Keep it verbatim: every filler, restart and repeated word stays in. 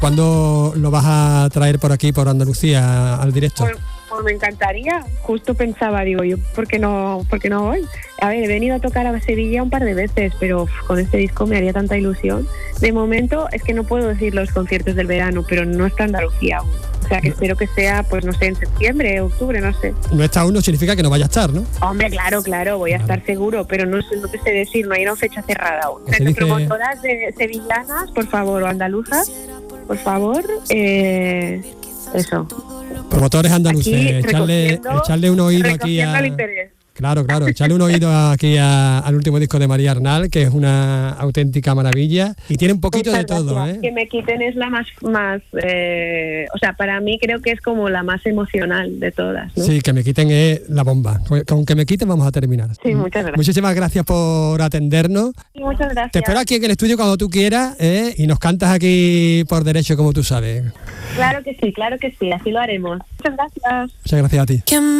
¿Cuándo lo vas a traer por aquí, por Andalucía, al directo? Pues, pues me encantaría. Justo pensaba, digo yo, ¿por qué no, por qué no voy? A ver, he venido a tocar a Sevilla un par de veces, pero uf, con este disco me haría tanta ilusión. De momento es que no puedo decir los conciertos del verano, pero no está Andalucía aún. O sea, que espero que sea, pues no sé, en septiembre, octubre, no sé. No está aún, no significa que no vaya a estar, ¿no? Hombre, claro, claro, voy a Claro. estar seguro, pero no sé, no te sé decir, no hay una fecha cerrada aún. O sea, Se que dice- promotoras de sevillanas, por favor, o andaluzas, por favor, eh, eso. Promotores andaluces, Aquí, echarle, recogiendo- echarle un oído aquí recogiendo a... el interés. Claro, claro, echarle un oído aquí a- al último disco de María Arnal, que es una auténtica maravilla. Y tiene un poquito Muchas de todo, gracias. ¿eh? Que me quiten es la más, más eh, o sea, para mí creo que es como la más emocional de todas, ¿no? Sí, que me quiten es la bomba. Con- Con que me quiten vamos a terminar. Sí, muchas gracias. Muchísimas gracias por atendernos. Sí, muchas gracias. Te espero aquí en el estudio cuando tú quieras, ¿eh? Y nos cantas aquí por derecho, como tú sabes. Claro que sí, claro que sí, así lo haremos. Muchas gracias. Muchas gracias a ti.